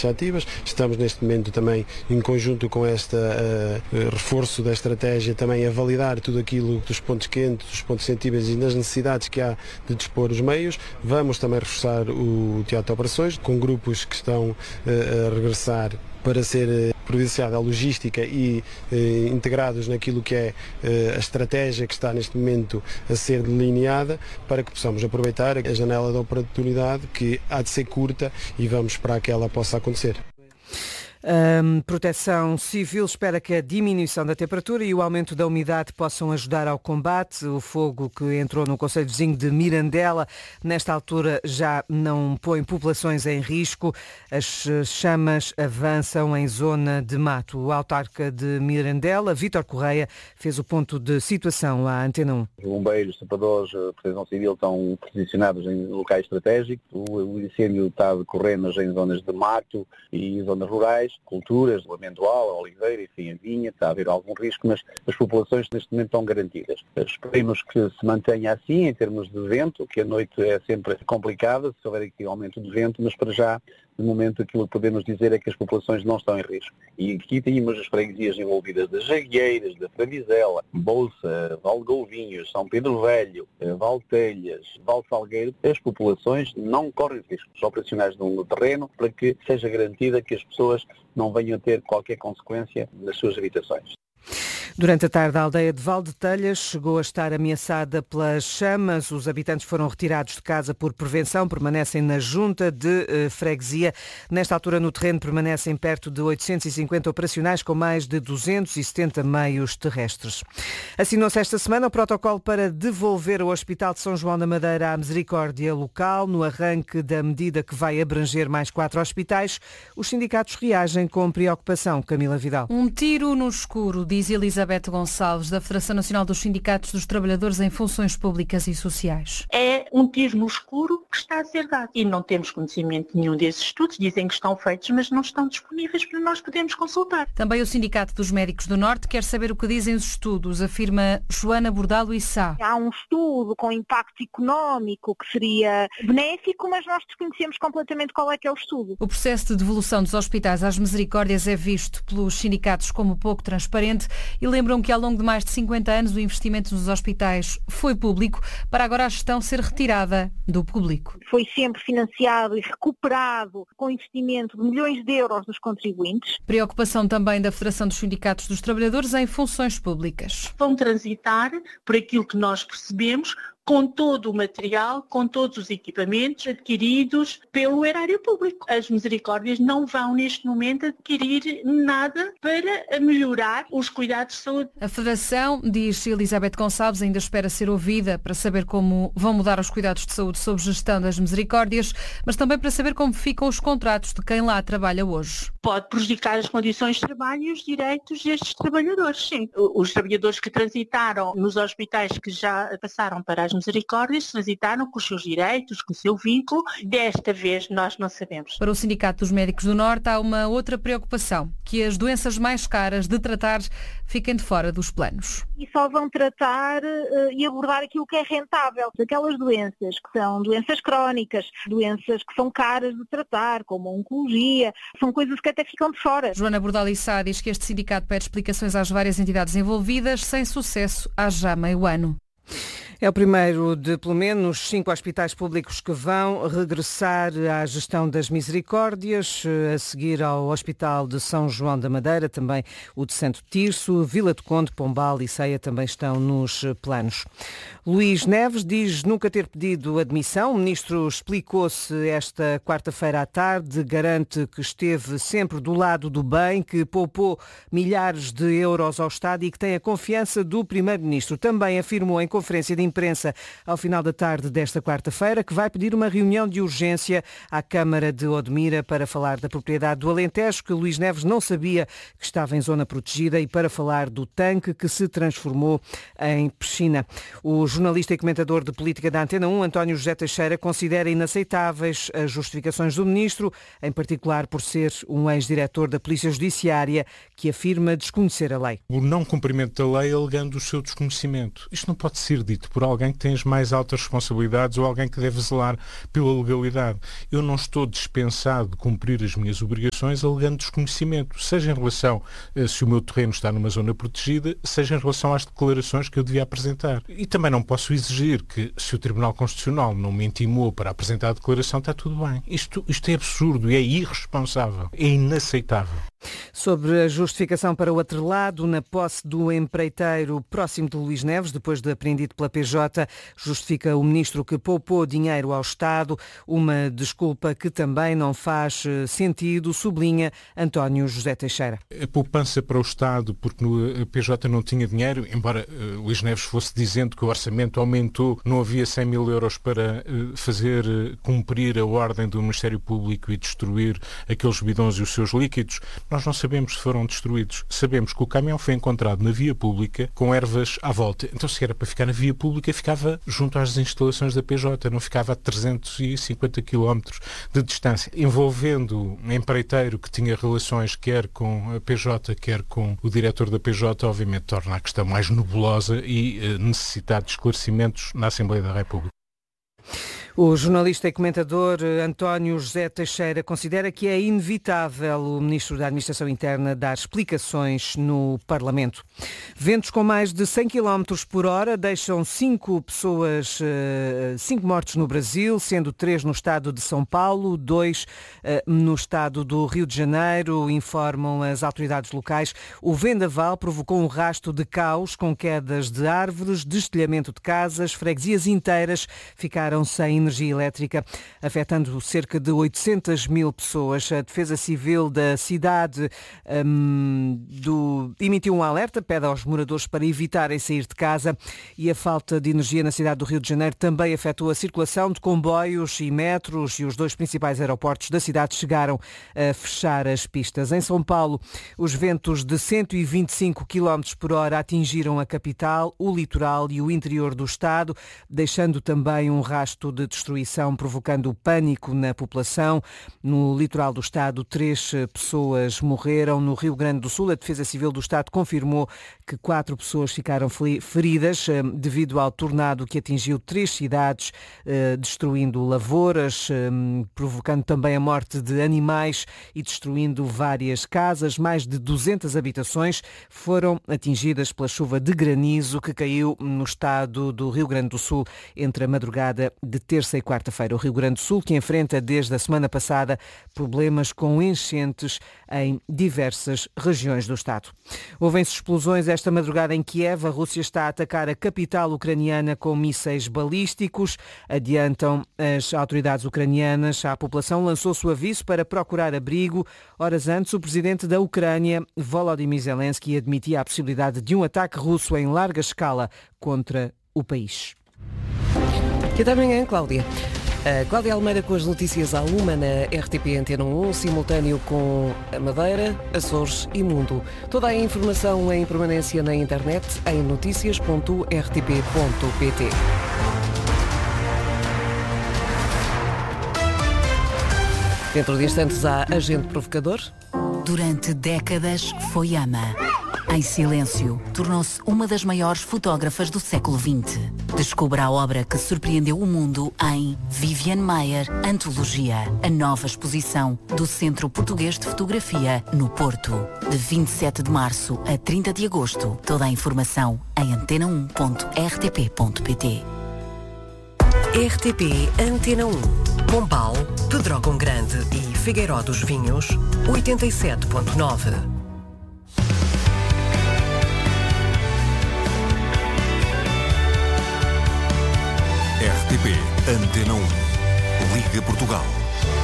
permanentes ativas. Estamos neste momento também em conjunto com este reforço da estratégia também a validar tudo aquilo dos pontos quentes, dos pontos sensíveis e das necessidades que há de dispor os meios. Vamos também reforçar o teatro de operações com grupos que estão a regressar para ser providenciada a logística e integrados naquilo que é a estratégia que está neste momento a ser delineada, para que possamos aproveitar a janela de oportunidade que há de ser curta e vamos esperar que ela possa acontecer. A Proteção Civil espera que a diminuição da temperatura e o aumento da umidade possam ajudar ao combate. O fogo que entrou no concelho vizinho de Mirandela, nesta altura já não põe populações em risco. As chamas avançam em zona de mato. O autarca de Mirandela, Vítor Correia, fez o ponto de situação à Antena 1. Os bombeiros, sapadores, a Proteção Civil estão posicionados em locais estratégicos. O incêndio está a decorrer em zonas de mato e zonas rurais. Culturas, o amendoal, a oliveira, enfim, a vinha, está a haver algum risco, mas as populações neste momento estão garantidas. Esperemos que se mantenha assim em termos de vento, que a noite é sempre complicada, se houver aqui aumento de vento, mas para já, de momento, aquilo que podemos dizer é que as populações não estão em risco. E aqui tínhamos as freguesias envolvidas das Jagueiras, da Fravizela, Bolsa, Val Golvinhos, São Pedro Velho, Valtelhas, Val Salgueiro. As populações não correm risco. Os operacionais no terreno para que seja garantida que as pessoas não venham a ter qualquer consequência nas suas habitações. Durante a tarde, a aldeia de Valdetelhas chegou a estar ameaçada pelas chamas. Os habitantes foram retirados de casa por prevenção, permanecem na junta de freguesia. Nesta altura, no terreno, permanecem perto de 850 operacionais com mais de 270 meios terrestres. Assinou-se esta semana o protocolo para devolver o Hospital de São João da Madeira à misericórdia local. No arranque da medida que vai abranger mais 4 hospitais, os sindicatos reagem com preocupação. Camila Vidal. Um tiro no escuro, diz Elizabeth Gonçalves, da Federação Nacional dos Sindicatos dos Trabalhadores em Funções Públicas e Sociais. É um tiro no escuro que está a ser dado e não temos conhecimento nenhum desses estudos, dizem que estão feitos, mas não estão disponíveis para nós podermos consultar. Também o Sindicato dos Médicos do Norte quer saber o que dizem os estudos, afirma Joana Bordalo e Sá. Há um estudo com impacto económico que seria benéfico, mas nós desconhecemos completamente qual é que é o estudo. O processo de devolução dos hospitais às misericórdias é visto pelos sindicatos como pouco transparente e lembram que ao longo de mais de 50 anos o investimento nos hospitais foi público, para agora a gestão ser retirada do público. Foi sempre financiado e recuperado com investimento de milhões de euros dos contribuintes. Preocupação também da Federação dos Sindicatos dos Trabalhadores em Funções Públicas. Vão transitar por aquilo que nós percebemos, com todo o material, com todos os equipamentos adquiridos pelo erário público. As misericórdias não vão neste momento adquirir nada para melhorar os cuidados de saúde. A Federação, diz Elizabeth Gonçalves, ainda espera ser ouvida para saber como vão mudar os cuidados de saúde sob gestão das misericórdias, mas também para saber como ficam os contratos de quem lá trabalha hoje. Pode prejudicar as condições de trabalho e os direitos destes trabalhadores, sim. Os trabalhadores que transitaram nos hospitais que já passaram para as misericórdias transitaram com os seus direitos, com o seu vínculo. Desta vez nós não sabemos. Para o Sindicato dos Médicos do Norte há uma outra preocupação, que as doenças mais caras de tratar fiquem de fora dos planos. E só vão tratar e abordar aquilo que é rentável. Aquelas doenças que são doenças crónicas, doenças que são caras de tratar, como a oncologia, são coisas que até ficam de fora. Joana Bordalissá diz que este sindicato pede explicações às várias entidades envolvidas, sem sucesso há já meio ano. É o primeiro de, pelo menos, 5 hospitais públicos que vão regressar à gestão das misericórdias, a seguir ao Hospital de São João da Madeira, também o de Santo Tirso, Vila do Conde, Pombal e Ceia também estão nos planos. Luís Neves diz nunca ter pedido admissão. O ministro explicou-se esta quarta-feira à tarde, garante que esteve sempre do lado do bem, que poupou milhares de euros ao Estado e que tem a confiança do primeiro-ministro. Também afirmou em conferência de imprensa ao final da tarde desta quarta-feira que vai pedir uma reunião de urgência à Câmara de Odmira para falar da propriedade do Alentejo, que Luís Neves não sabia que estava em zona protegida, e para falar do tanque que se transformou em piscina. O jornalista e comentador de política da Antena 1, António José Teixeira, considera inaceitáveis as justificações do ministro, em particular por ser um ex-diretor da Polícia Judiciária que afirma desconhecer a lei. O não cumprimento da lei alegando o seu desconhecimento. Isto não pode ser dito por alguém que tem as mais altas responsabilidades ou alguém que deve zelar pela legalidade. Eu não estou dispensado de cumprir as minhas obrigações alegando desconhecimento, seja em relação se o meu terreno está numa zona protegida, seja em relação às declarações que eu devia apresentar. E também não posso exigir que, se o Tribunal Constitucional não me intimou para apresentar a declaração, está tudo bem. Isto é absurdo, é irresponsável, é inaceitável. Sobre a justificação para o atrelado na posse do empreiteiro próximo de Luís Neves, depois de apreendido pela PJ, justifica o ministro que poupou dinheiro ao Estado, uma desculpa que também não faz sentido, sublinha António José Teixeira. A poupança para o Estado, porque a PJ não tinha dinheiro, embora Luís Neves fosse dizendo que o orçamento aumentou, não havia 100 mil euros para fazer cumprir a ordem do Ministério Público e destruir aqueles bidões e os seus líquidos. Nós não sabemos se foram destruídos. Sabemos que o caminhão foi encontrado na via pública com ervas à volta. Então, se era para ficar na via pública, ficava junto às instalações da PJ, não ficava a 350 km de distância. Envolvendo um empreiteiro que tinha relações quer com a PJ, quer com o diretor da PJ, obviamente torna a questão mais nebulosa e necessitar de esclarecimentos na Assembleia da República. O jornalista e comentador António José Teixeira considera que é inevitável o Ministro da Administração Interna dar explicações no Parlamento. Ventos com mais de 100 km por hora deixam 5 mortos no Brasil, sendo 3 no estado de São Paulo, 2 no estado do Rio de Janeiro, informam as autoridades locais. O vendaval provocou um rasto de caos com quedas de árvores, destelhamento de casas, freguesias inteiras ficaram sem energia elétrica, afetando cerca de 800 mil pessoas. A Defesa Civil da cidade emitiu um alerta, pede aos moradores para evitarem sair de casa, e a falta de energia na cidade do Rio de Janeiro também afetou a circulação de comboios e metros, e os 2 principais aeroportos da cidade chegaram a fechar as pistas. Em São Paulo, os ventos de 125 km por hora atingiram a capital, o litoral e o interior do estado, deixando também um rasto de destruição, provocando pânico na população. No litoral do estado, 3 pessoas morreram. No Rio Grande do Sul, a Defesa Civil do Estado confirmou que 4 pessoas ficaram feridas devido ao tornado que atingiu 3 cidades, destruindo lavouras, provocando também a morte de animais e destruindo várias casas. Mais de 200 habitações foram atingidas pela chuva de granizo que caiu no estado do Rio Grande do Sul entre a madrugada de terça e quarta-feira. O Rio Grande do Sul, que enfrenta desde a semana passada problemas com enchentes em diversas regiões do estado. Houve-se explosões esta madrugada em Kiev. A Rússia está a atacar a capital ucraniana com mísseis balísticos. Adiantam as autoridades ucranianas. A população lançou-se o aviso para procurar abrigo. Horas antes, o presidente da Ucrânia, Volodymyr Zelensky, admitia a possibilidade de um ataque russo em larga escala contra o país. E até amanhã, Cláudia. Cláudia Almeida com as notícias à 1 na RTP Antena 1, simultâneo com a Madeira, Açores e Mundo. Toda a informação em permanência na internet em noticias.rtp.pt. Dentro de instantes há Agente Provocador. Durante décadas foi ama. Em silêncio, tornou-se uma das maiores fotógrafas do século XX. Descubra a obra que surpreendeu o mundo em Viviane Maier, Antologia, a nova exposição do Centro Português de Fotografia, no Porto. De 27 de março a 30 de agosto. Toda a informação em antena1.rtp.pt. RTP Antena 1. Pombal, Pedrógão Grande e Figueiró dos Vinhos, 87.9. RTP Antena 1. Liga Portugal.